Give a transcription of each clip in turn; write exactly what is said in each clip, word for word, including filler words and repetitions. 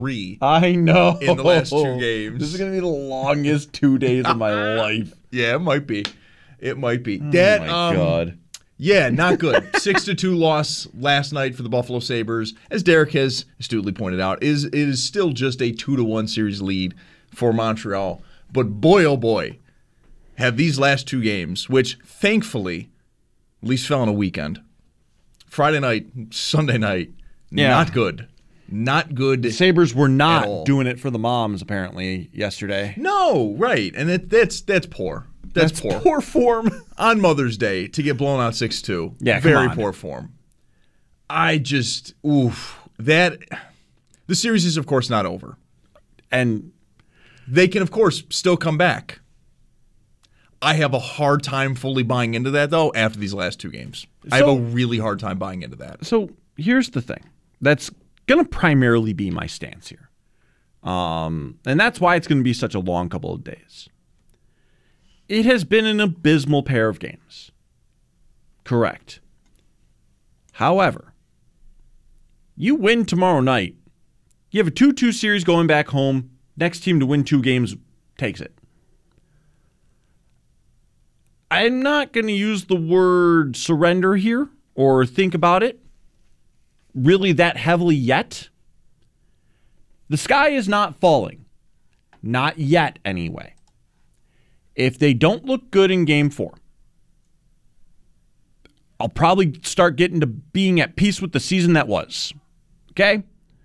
three. I know. In the last two games. This is going to be the longest two days of my life. Yeah, it might be. It might be. Oh, that, my um, God. Yeah, not good. Six to two loss last night for the Buffalo Sabres. As Derek has astutely pointed out, is it is still just a two to one series lead for Montreal. But boy, oh boy, have these last two games, which thankfully at least fell on a weekend. Friday night, Sunday night, Yeah. not good. Not good. The Sabres were at not all. doing it for the moms, apparently, yesterday. No, right. And it, that's that's poor. That's, That's poor. poor form. On Mother's Day to get blown out six two. Yeah, come very on. poor form. I just oof that the series is of course not over. And They can of course still come back. I have a hard time fully buying into that though after these last two games. I have So- a really hard time buying into that. so here's the thing. That's going to primarily be my stance here. Um, and that's why it's going to be such a long couple of days. It has been an abysmal pair of games. Correct. However, you win tomorrow night. You have a two two series going back home. Next team to win two games takes it. I'm not going to use the word surrender here or think about it really that heavily yet. The sky is not falling. Not yet, anyway. If they don't look good in game four, I'll probably start getting to being at peace with the season that was. Okay?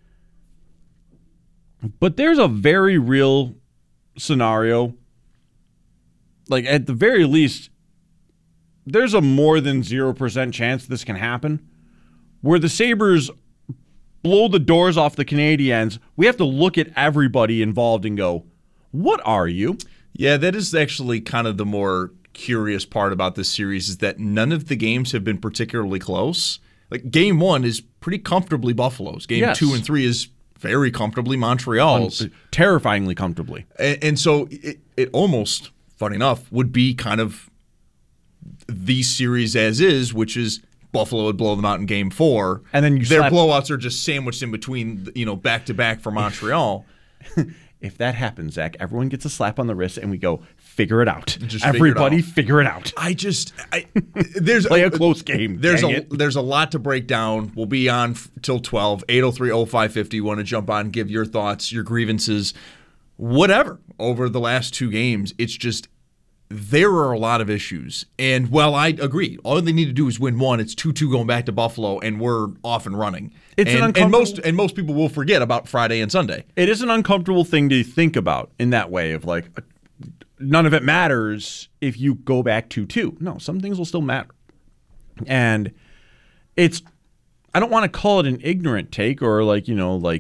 But there's a very real scenario. Like, at the very least, there's a more than zero percent chance this can happen, where the Sabres blow the doors off the Canadiens. We have to look at everybody involved and go, what are you? Yeah, that is actually kind of the more curious part about this series is that none of the games have been particularly close. Like game one is pretty comfortably Buffalo's. Game Yes. two and three is very comfortably Montreal's. Terrifyingly comfortably. And, and so it, it almost, funny enough, would be kind of the series as is, which is Buffalo would blow them out in game four. And then you their slap- blowouts are just sandwiched in between, you know, back to back for Montreal. If that happens, Zach, everyone gets a slap on the wrist and we go, figure it out. Just figure it Everybody out. figure it out. I just I, there's Play a close game. There's dang a it. there's a lot to break down. We'll be on f- till twelve, eight oh three oh five fifty. Want to jump on, give your thoughts, your grievances, whatever over the last two games. It's just there are a lot of issues. And while I agree, all they need to do is win one. It's two two going back to Buffalo, and we're off and running. It's an and, and most uncomfortable- and most people will forget about Friday and Sunday. It is an uncomfortable thing to think about in that way of like, uh, none of it matters if you go back two two. No, some things will still matter. And it's, I don't want to call it an ignorant take or like, you know, like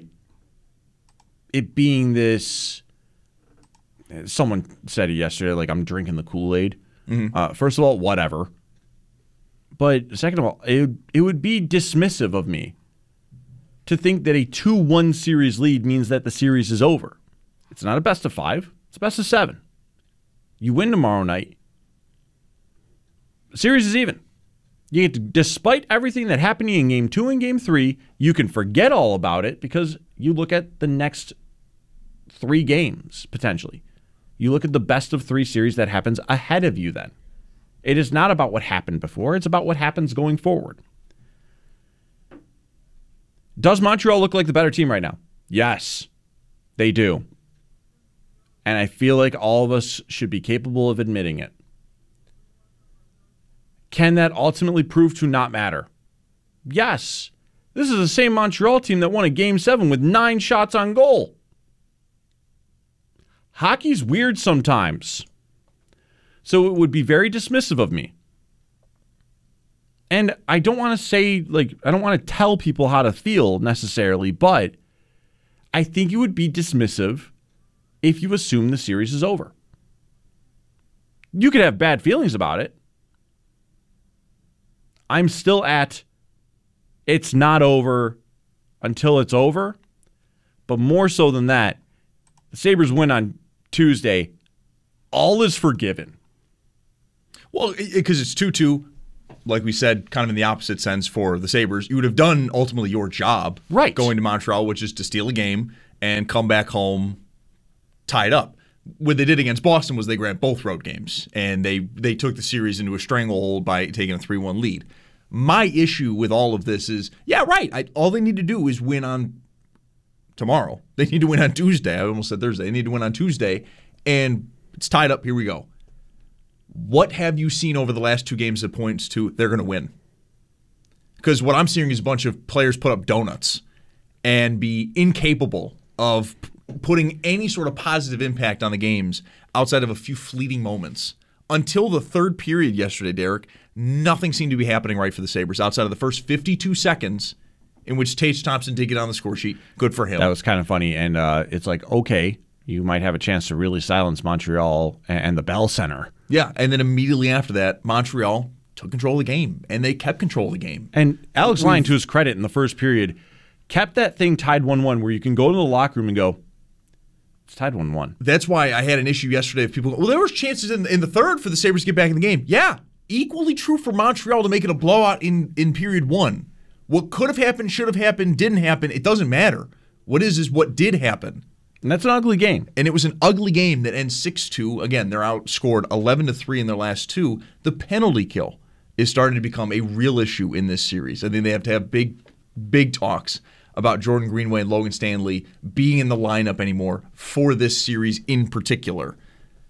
it being this, someone said it yesterday, like I'm drinking the Kool-Aid. Mm-hmm. Uh, first of all, whatever. But second of all, it, it would be dismissive of me to think that a two one series lead means that the series is over. It's not a best of five. It's a best of seven. You win tomorrow night. The series is even. You get to, despite everything that happened in game two and game three, you can forget all about it because you look at the next three games, potentially. You look at the best of three series that happens ahead of you then. It is not about what happened before. It's about what happens going forward. Does Montreal look like the better team right now? Yes, they do. And I feel like all of us should be capable of admitting it. Can that ultimately prove to not matter? Yes. This is the same Montreal team that won a game seven with nine shots on goal. Hockey's weird sometimes. So it would be very dismissive of me. And I don't want to say, like, I don't want to tell people how to feel necessarily, but I think it would be dismissive if you assume the series is over. You could have bad feelings about it. I'm still at, it's not over until it's over. But more so than that, the Sabres win on Tuesday. All is forgiven. Well, because it's two two, like we said, kind of in the opposite sense for the Sabres. You would have done ultimately your job Right. going to Montreal, which is to steal a game and come back home tied up. What they did against Boston was they grabbed both road games, and they, they took the series into a stranglehold by taking a three one lead. My issue with all of this is, yeah, right, I, all they need to do is win on tomorrow. They need to win on Tuesday. I almost said Thursday. They need to win on Tuesday, and it's tied up. Here we go. What have you seen over the last two games that points to they're going to win? Because what I'm seeing is a bunch of players put up donuts and be incapable of p- putting any sort of positive impact on the games outside of a few fleeting moments. Until the third period yesterday, Derek, nothing seemed to be happening right for the Sabres outside of the first fifty-two seconds in which Tage Thompson did get on the score sheet. Good for him. That was kind of funny. And uh, it's like, okay, you might have a chance to really silence Montreal and the Bell Center. Yeah, and then immediately after that, Montreal took control of the game, and they kept control of the game. And Alex Lyon, to his credit, in the first period, kept that thing tied one one where you can go to the locker room and go, it's tied one one. That's why I had an issue yesterday of people going, well, there was chances in, in the third for the Sabres to get back in the game. Yeah, equally true for Montreal to make it a blowout in, in period one. What could have happened, should have happened, didn't happen, it doesn't matter. What is is what did happen. And that's an ugly game. And it was an ugly game that ends six two. Again, they're outscored eleven to three in their last two. The penalty kill is starting to become a real issue in this series. I think they have to have big, big talks about Jordan Greenway and Logan Stanley being in the lineup anymore for this series in particular.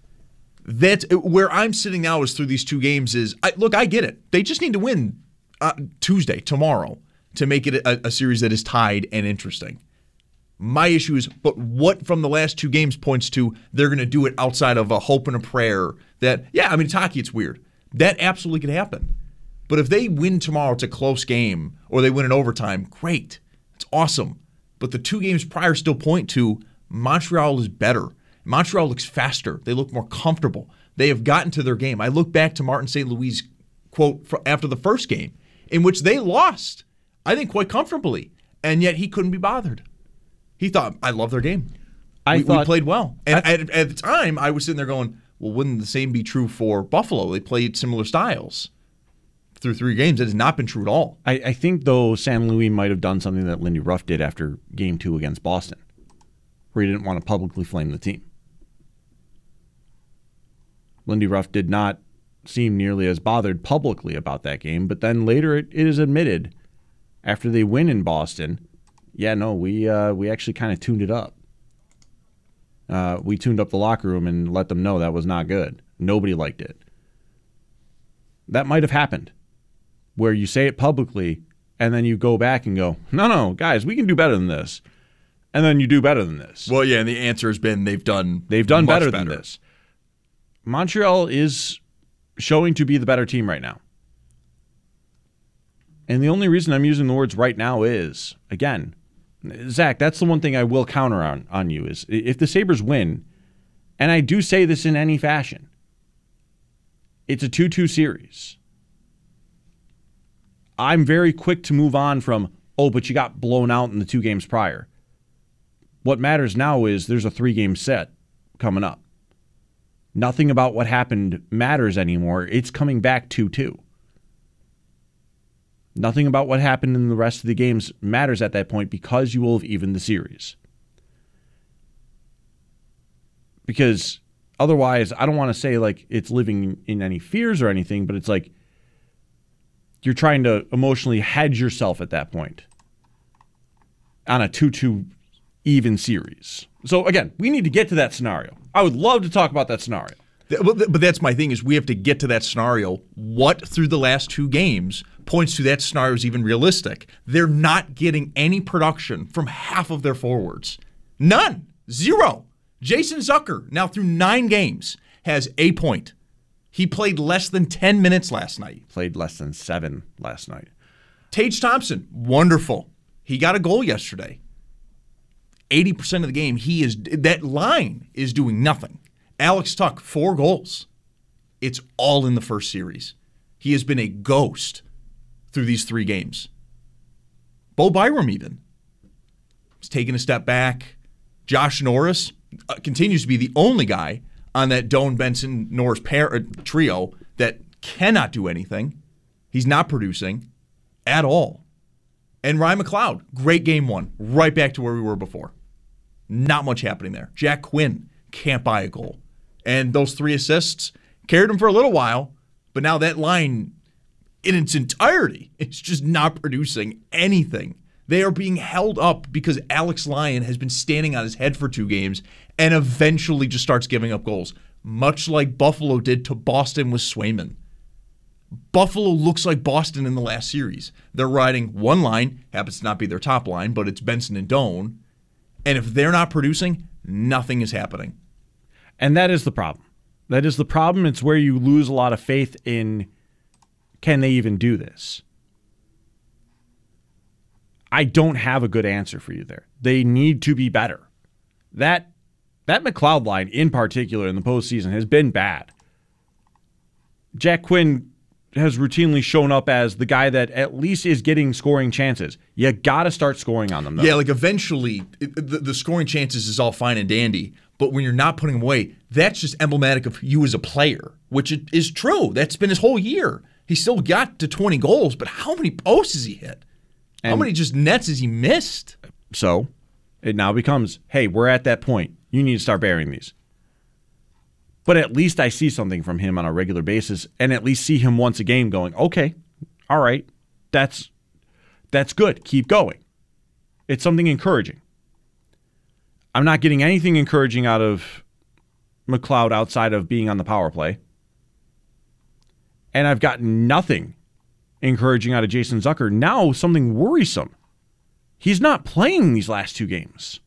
That's where I'm sitting now is through these two games is, I, look, I get it. They just need to win uh, Tuesday, tomorrow, to make it a, a series that is tied and interesting. My issue is, but what from the last two games points to they're going to do it outside of a hope and a prayer that, yeah, I mean, it's hockey, it's weird. That absolutely could happen. But if they win tomorrow, it's a close game, or they win in overtime, great. It's awesome. But the two games prior still point to Montreal is better. Montreal looks faster. They look more comfortable. They have gotten to their game. I look back to Martin Saint Louis' quote after the first game, in which they lost, I think, quite comfortably, and yet he couldn't be bothered. He thought, I love their game. I we, thought, we played well. And I, at, at the time, I was sitting there going, well, wouldn't the same be true for Buffalo? They played similar styles through three games. That has not been true at all. I, I think, though, Saint Louis might have done something that Lindy Ruff did after game two against Boston, where he didn't want to publicly flame the team. Lindy Ruff did not seem nearly as bothered publicly about that game, but then later it, it is admitted, after they win in Boston, yeah, no, we uh, we actually kind of tuned it up. Uh, we tuned up the locker room and let them know that was not good. Nobody liked it. That might have happened, where you say it publicly and then you go back and go, no, no, guys, we can do better than this. And then you do better than this. Well, yeah, and the answer has been they've done They've done better, better than this. Montreal is showing to be the better team right now. And the only reason I'm using the words right now is, again, Zach, that's the one thing I will counter on, on you is if the Sabres win, and I do say this in any fashion, it's a two two series. I'm very quick to move on from, oh, but you got blown out in the two games prior. What matters now is there's a three-game set coming up. Nothing about what happened matters anymore. It's coming back two two. Nothing about what happened in the rest of the games matters at that point because you will have evened the series. Because otherwise, I don't want to say like it's living in any fears or anything, but it's like you're trying to emotionally hedge yourself at that point on a two two even series. So again, we need to get to that scenario. I would love to talk about that scenario. But that's my thing is we have to get to that scenario. What through the last two games points to that scenario is even realistic? They're not getting any production from half of their forwards. None. Zero. Jason Zucker, now through nine games, has a point. He played less than ten minutes last night. Played less than seven last night. Tage Thompson, wonderful. He got a goal yesterday. eighty percent of the game, he is that line is doing nothing. Alex Tuch, four goals. It's all in the first series. He has been a ghost through these three games. Bo Byram even. He's taken a step back. Josh Norris uh, continues to be the only guy on that Doan, Benson, Norris pair, uh, trio that cannot do anything. He's not producing at all. And Ryan McLeod, great game one. Right back to where we were before. Not much happening there. Jack Quinn can't buy a goal. And those three assists carried him for a little while, but now that line in its entirety is just not producing anything. They are being held up because Alex Lyon has been standing on his head for two games and eventually just starts giving up goals, much like Buffalo did to Boston with Swayman. Buffalo looks like Boston in the last series. They're riding one line, happens to not be their top line, but it's Benson and Doan. And if they're not producing, nothing is happening. And that is the problem. That is the problem. It's where you lose a lot of faith in, can they even do this? I don't have a good answer for you there. They need to be better. That that McLeod line in particular in the postseason has been bad. Jack Quinn has routinely shown up as the guy that at least is getting scoring chances. You got to start scoring on them, though. Yeah, like eventually it, the, the scoring chances is all fine and dandy, but when you're not putting them away, that's just emblematic of you as a player, which it is true. That's been his whole year. He still got to twenty goals, but how many posts has he hit? And how many just nets has he missed? So it now becomes, hey, we're at that point. You need to start burying these. But at least I see something from him on a regular basis and at least see him once a game going, okay, all right, that's that's good. Keep going. It's something encouraging. I'm not getting anything encouraging out of McLeod outside of being on the power play. And I've gotten nothing encouraging out of Jason Zucker. Now something worrisome. He's not playing these last two games,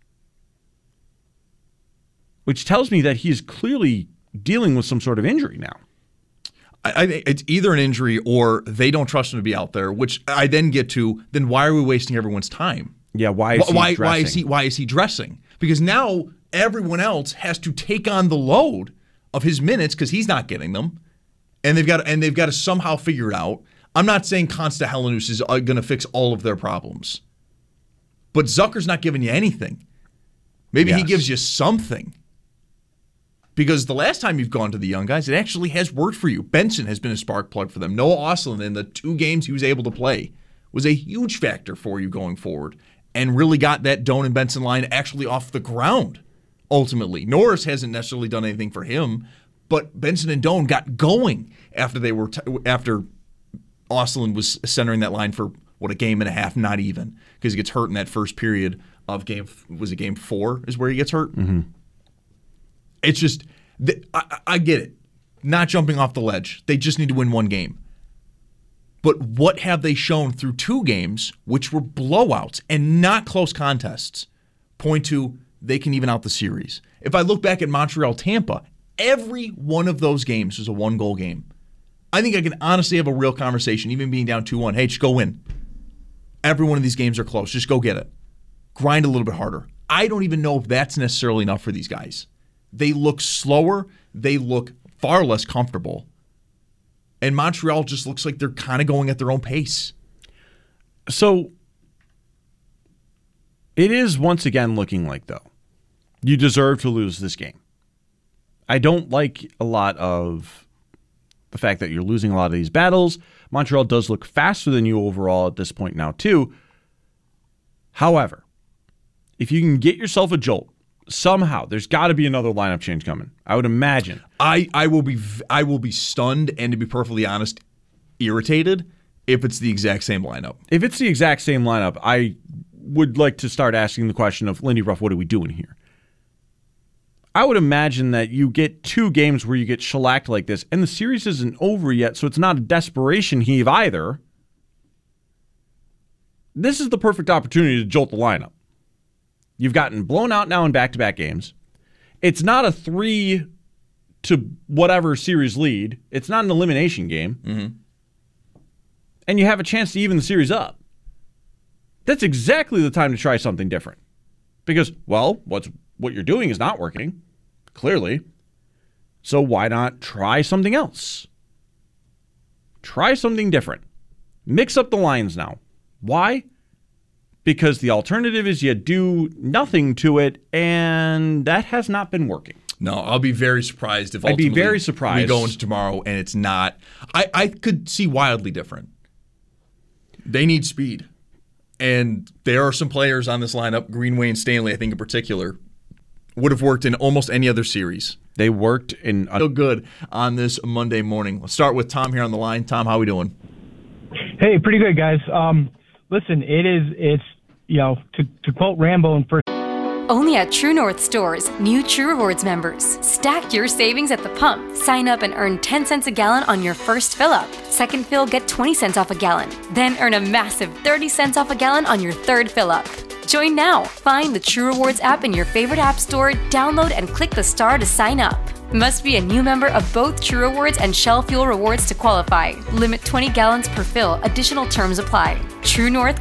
which tells me that he's clearly dealing with some sort of injury now. I, I think it's either an injury or they don't trust him to be out there, which I then get to, then why are we wasting everyone's time? Yeah, why is he why, dressing? Why is he, why is he dressing? Because now everyone else has to take on the load of his minutes because he's not getting them, and they've got and they've got to somehow figure it out. I'm not saying Konsta Helenius is going to fix all of their problems, but Zucker's not giving you anything. Maybe yes. he gives you something. Because the last time you've gone to the young guys, it actually has worked for you. Benson has been a spark plug for them. Noah Ostlund, in the two games he was able to play, was a huge factor for you going forward and really got that Doan and Benson line actually off the ground, ultimately. Norris hasn't necessarily done anything for him, but Benson and Doan got going after they were t- after Ostlund was centering that line for, what, a game and a half, not even, because he gets hurt in that first period of game, was it game four is where he gets hurt? Mm-hmm. It's just, I, I get it. Not jumping off the ledge. They just need to win one game. But what have they shown through two games, which were blowouts and not close contests, point to they can even out the series? If I look back at Montreal-Tampa, every one of those games was a one-goal game. I think I can honestly have a real conversation, even being down two one. Hey, just go win. Every one of these games are close. Just go get it. Grind a little bit harder. I don't even know if that's necessarily enough for these guys. They look slower. They look far less comfortable. And Montreal just looks like they're kind of going at their own pace. So it is once again looking like, though, you deserve to lose this game. I don't like a lot of the fact that you're losing a lot of these battles. Montreal does look faster than you overall at this point now, too. However, if you can get yourself a jolt, somehow, there's got to be another lineup change coming. I would imagine. I, I will be I will be stunned and, to be perfectly honest, irritated if it's the exact same lineup. If it's the exact same lineup, I would like to start asking the question of, Lindy Ruff, what are we doing here? I would imagine that you get two games where you get shellacked like this, and the series isn't over yet, so it's not a desperation heave either. This is the perfect opportunity to jolt the lineup. You've gotten blown out now in back-to-back games. It's not a three to whatever series lead. It's not an elimination game. Mm-hmm. And you have a chance to even the series up. That's exactly the time to try something different. Because, well, what's what you're doing is not working, clearly. So why not try something else? Try something different. Mix up the lines now. Why? Because the alternative is you do nothing to it, and that has not been working. No, I'll be very surprised if I'd be ultimately very surprised. we go into tomorrow and it's not. I, I could see wildly different. They need speed. And there are some players on this lineup, Greenway and Stanley, I think in particular, would have worked in almost any other series. They worked in. Feel good on this Monday morning. Let's start with Tom here on the line. Tom, how we doing? Hey, pretty good, guys. Um, listen, it is, it's, you know, to, to quote Rambo in first. Only at True North stores, new True Rewards members. Stack your savings at the pump. Sign up and earn ten cents a gallon on your first fill up. Second fill, get twenty cents off a gallon. Then earn a massive thirty cents off a gallon on your third fill up. Join now. Find the True Rewards app in your favorite app store, download and click the star to sign up. Must be a new member of both True Rewards and Shell Fuel Rewards to qualify. Limit twenty gallons per fill. Additional terms apply. True North